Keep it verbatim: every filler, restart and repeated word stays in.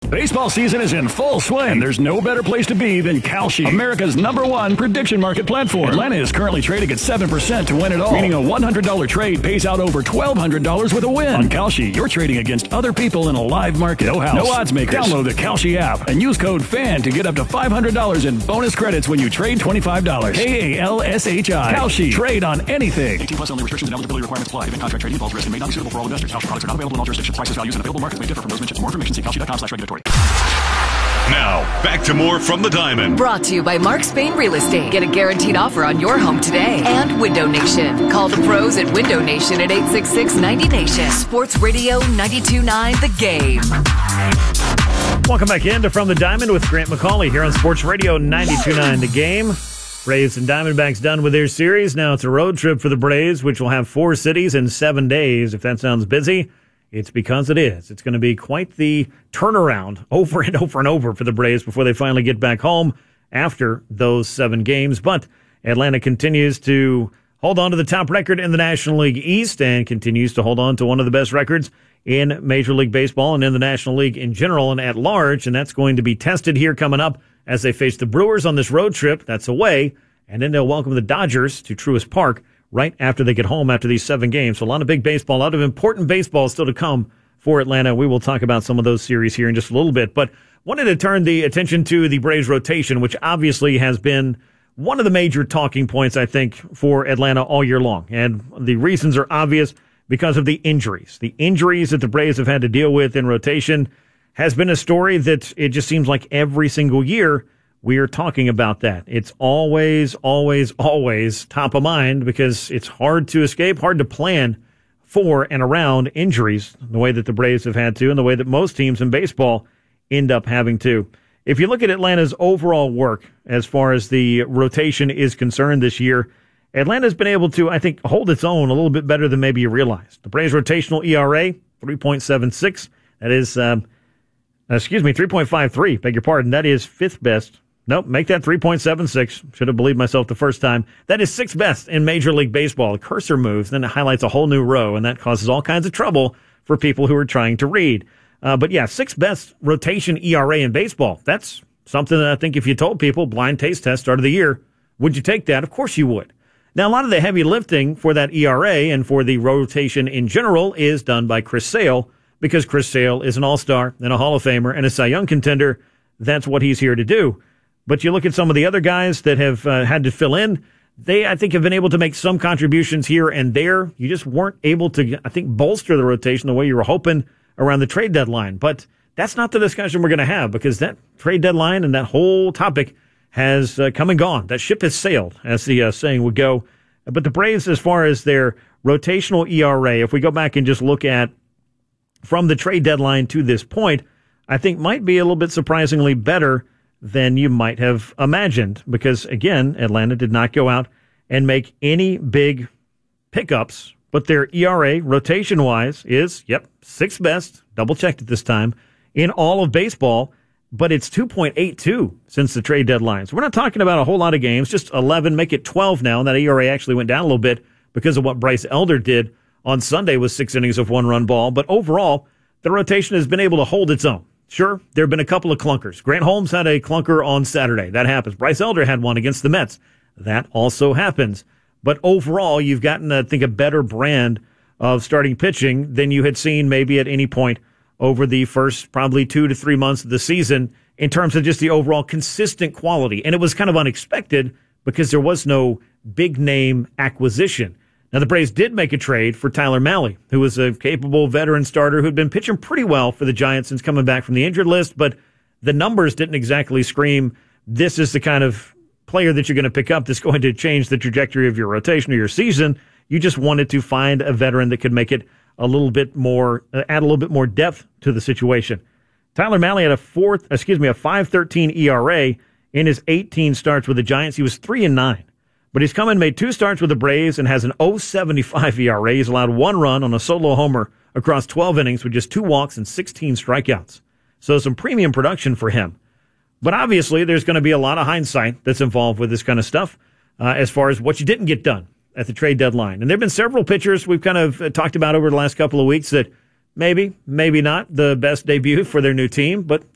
Baseball season is in full swing, and there's no better place to be than Kalshi, America's number one prediction market platform. Atlanta is currently trading at seven percent to win it all, meaning a one hundred dollars trade pays out over twelve hundred dollars with a win. On Kalshi, you're trading against other people in a live market. No house, no odds makers. Download the Kalshi app and use code FAN to get up to five hundred dollars in bonus credits when you trade twenty-five dollars. K A L S H I. Kalshi. Trade on anything. eighteen plus only. Restrictions and eligibility requirements apply. Event contract trading involves risk and may not be suitable for all investors. Kalshi products are not available in all jurisdictions. Prices, values, and available markets may differ from those mentioned. For more information, see kalshi dot com slash regulatory. Now, back to more from the Diamond. Brought to you by Mark Spain Real Estate. Get a guaranteed offer on your home today. And Window Nation. Call the pros at Window Nation at eight six six, ninety Nation. Sports Radio ninety-two point nine The Game. Welcome back into From the Diamond with Grant McCauley here on Sports Radio ninety-two point nine The Game. Braves and Diamondbacks done with their series. Now it's a road trip for the Braves, which will have four cities in seven days. If that sounds busy, it's because it is. It's going to be quite the turnaround over and over and over for the Braves before they finally get back home after those seven games. But Atlanta continues to hold on to the top record in the National League East and continues to hold on to one of the best records in Major League Baseball and in the National League in general and at large. And that's going to be tested here coming up as they face the Brewers on this road trip. That's away. And then they'll welcome the Dodgers to Truist Park right after they get home after these seven games. So a lot of big baseball, a lot of important baseball still to come for Atlanta. We will talk about some of those series here in just a little bit. But wanted to turn the attention to the Braves rotation, which obviously has been one of the major talking points, I think, for Atlanta all year long. And the reasons are obvious because of the injuries. The injuries that the Braves have had to deal with in rotation has been a story that it just seems like every single year we are talking about that. It's always, always, always top of mind because it's hard to escape, hard to plan for and around injuries the way that the Braves have had to and the way that most teams in baseball end up having to. If you look at Atlanta's overall work as far as the rotation is concerned this year, Atlanta's been able to, I think, hold its own a little bit better than maybe you realize. The Braves' rotational E R A, three point seven six. That is, um, excuse me, three point five three. Beg your pardon. That is fifth best. Nope, make that three point seven six. Should have believed myself the first time. That is sixth best in Major League Baseball. The cursor moves, then it highlights a whole new row, and that causes all kinds of trouble for people who are trying to read. Uh, but yeah, sixth best rotation E R A in baseball. That's something that I think if you told people, blind taste test, start of the year, would you take that? Of course you would. Now, a lot of the heavy lifting for that E R A and for the rotation in general is done by Chris Sale, because Chris Sale is an all-star and a Hall of Famer and a Cy Young contender. That's what he's here to do. But you look at some of the other guys that have uh, had to fill in, they, I think, have been able to make some contributions here and there. You just weren't able to, I think, bolster the rotation the way you were hoping around the trade deadline. But that's not the discussion we're going to have, because that trade deadline and that whole topic has uh, come and gone. That ship has sailed, as the uh, saying would go. But the Braves, as far as their rotational E R A, if we go back and just look at from the trade deadline to this point, I think might be a little bit surprisingly better than you might have imagined, because, again, Atlanta did not go out and make any big pickups, but their E R A, rotation-wise, is, yep, sixth best, double-checked it this time, in all of baseball, but it's two point eight two since the trade deadline. So we're not talking about a whole lot of games, just eleven, make it twelve now, and that E R A actually went down a little bit because of what Bryce Elder did on Sunday with six innings of one-run ball, but overall, the rotation has been able to hold its own. Sure, there have been a couple of clunkers. Grant Holmes had a clunker on Saturday. That happens. Bryce Elder had one against the Mets. That also happens. But overall, you've gotten, I think, a better brand of starting pitching than you had seen maybe at any point over the first probably two to three months of the season in terms of just the overall consistent quality. And it was kind of unexpected because there was no big-name acquisition. Now, the Braves did make a trade for Tyler Mahle, who was a capable veteran starter who'd been pitching pretty well for the Giants since coming back from the injured list, but the numbers didn't exactly scream, this is the kind of player that you're going to pick up that's going to change the trajectory of your rotation or your season. You just wanted to find a veteran that could make it a little bit more, uh, add a little bit more depth to the situation. Tyler Mahle had a fourth, excuse me, a five thirteen E R A in his eighteen starts with the Giants. He was three and nine. But he's come and made two starts with the Braves and has an oh seventy-five E R A. He's allowed one run on a solo homer across twelve innings with just two walks and sixteen strikeouts. So some premium production for him. But obviously, there's going to be a lot of hindsight that's involved with this kind of stuff uh, as far as what you didn't get done at the trade deadline. And there have been several pitchers we've kind of talked about over the last couple of weeks that maybe, maybe not the best debut for their new team, but